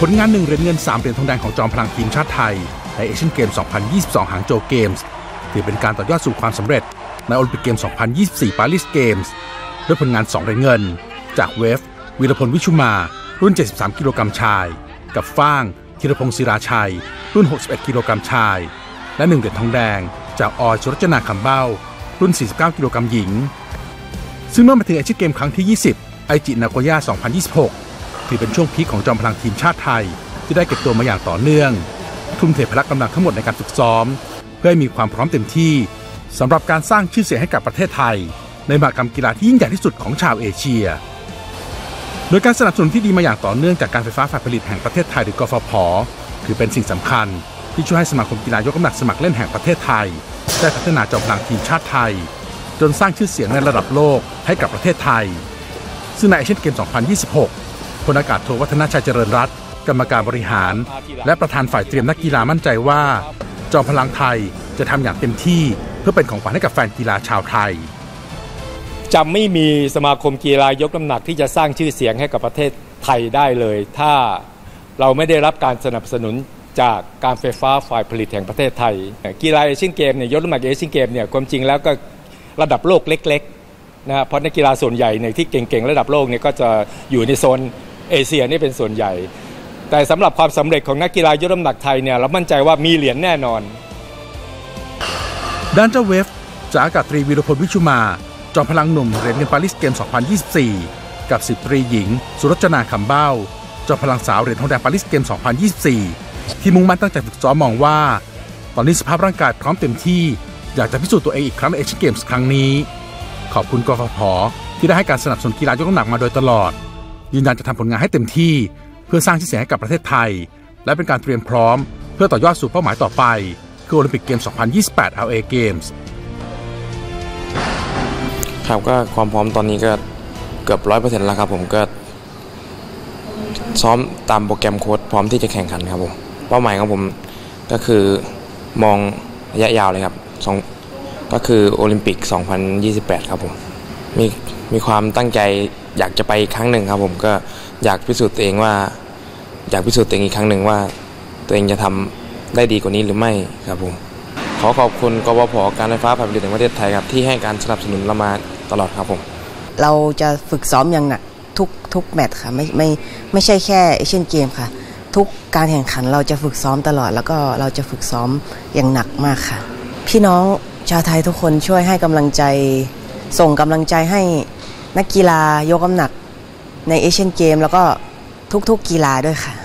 ลงาน1เหรียญเงิน3เหรียญทองแดงของจอมพลังทีมชาติไทยในเอเชียนเกม 2022 หางโจวเกมส์ถือเป็นการต่อยอดสู่ความสำเร็จในโอลิมปิกเกม 2024 ปารีสเกมส์ด้วยผลงาน2เหรียญเงินจากเวฟวีรพลวิชุมารุ่น73กิโลกรัมชายกับฟ้างธีรพงศ์ศิราชัยรุ่น61กิโลกรัมชายและ1เหรียญทองแดงจากออยชรจนาคำเบ้ารุ่น49กิโลกรัมหญิงซึ่งเมื่อมาถึงเอเชียนเกมครั้งที่20ไอจินาโกย่า 2026ถือเป็นช่วงพีคของจอมพลังทีมชาติไทยที่ได้เก็บตัวมาอย่างต่อเนื่องทุ่มเทพละกำลังทั้งหมดในการฝึกซ้อมเพื่อให้มีความพร้อมเต็มที่สำหรับการสร้างชื่อเสียงให้กับประเทศไทยในมหกรรมกีฬาที่ยิ่งใหญ่ที่สุดของชาวเอเชียโดยการสนับสนุนที่ดีมาอย่างต่อเนื่องจากการไฟฟ้าฝ่ายผลิตแห่งประเทศไทยหรือกฟผ.ถือเป็นสิ่งสำคัญที่ช่วยให้สมาคมกีฬายกน้ำหนักสมัครเล่นแห่งประเทศไทยได้พัฒนาจอมพลังทีมชาติไทยจนสร้างชื่อเสียงในระดับโลกให้กับประเทศไทยซึ่งในเอเชียนเกม 2026 พลอากาศโทวัฒนชัยเจริญรัตน์กรรมการบริหารและประธานฝ่ายเตรียมนักกีฬามั่นใจว่าจอมพลังไทยจะทำอย่างเต็มที่เพื่อเป็นของขวัญให้กับแฟนกีฬาชาวไทยจะไม่มีสมาคมกีฬายกน้ำหนักที่จะสร้างชื่อเสียงให้กับประเทศไทยได้เลยถ้าเราไม่ได้รับการสนับสนุนจากการไฟฟ้าฝ่ายผลิตแห่งประเทศไทยกีฬาเอเชียนเกมเนี่ยยกน้ำหนักเอเชียนเกมเนี่ยความจริงแล้วก็ระดับโลกเล็กๆนะเพราะนักกีฬาส่วนใหญ่เนี่ยที่เก่งๆระดับโลกเนี่ยก็จะอยู่ในโซนเอเชียนี่เป็นส่วนใหญ่แต่สำหรับความสำเร็จของนักกีฬายกน้ำหนักไทยเนี่ยเรามั่นใจว่ามีเหรียญแน่นอนด้านเจ้าเวฟจากอากาศตรีวีรพลวิชุมาจอมพลังหนุ่มเหรียญเงินปารีสเกม 2024 กับ10 ตรีหญิงสุรจนาคำเบ้าจอมพลังสาวเหรียญทองแดงปารีสเกม 2024 ที่มุ่งมั่นตั้งใจฝึกซ้อมมองว่าตอนนี้สภาพร่างกายพร้อมเต็มที่อยากจะพิสูจน์ตัวเองอีกครั้งในเอเชียนเกมส์ครั้งนี้ขอบคุณกฟผ.ที่ได้ให้การสนับสนุนกีฬายกน้ำหนักมาโดยตลอดยืนยันจะทำผลงานให้เต็มที่เพื่อสร้างชื่อเสียงให้กับประเทศไทยและเป็นการเตรียมพร้อมเพื่อต่อยอดสู่เป้าหมายต่อไปคือโอลิมปิกเกม 2028 LA Games ครับก็ความพร้อมตอนนี้ก็เกือบ 100% แล้วครับผมก็ซ้อมตามโปรแกรมโค้ชพร้อมที่จะแข่งขันครับผมเป้าหมายของผมก็คือมองระยะยาวเลยครับก็คือโอลิมปิก 2028 ครับผมมีความตั้งใจอยากจะไปอีกครั้งหนึ่งครับผมก็อยากพิสูจน์ตัวเองอีกครั้งหนึ่งว่าตัวเองจะทำได้ดีกว่านี้หรือไม่ครับผมขอขอบคุณกฟผ.การไฟฟ้าฝ่ายผลิตแห่งประเทศไทยครับที่ให้การสนับสนุนเรามาตลอดครับผมเราจะฝึกซ้อมอย่างหนักทุกแมตช์ค่ะไม่ใช่แค่เอเชียนเกมค่ะทุกการแข่งขันเราจะฝึกซ้อมตลอดแล้วก็เราจะฝึกซ้อมอย่างหนักมากค่ะพี่น้องชาวไทยทุกคนช่วยให้กำลังใจส่งกำลังใจให้นักกีฬายกน้ำหนักในเอเชียนเกมแล้วก็ทุกกีฬาด้วยค่ะ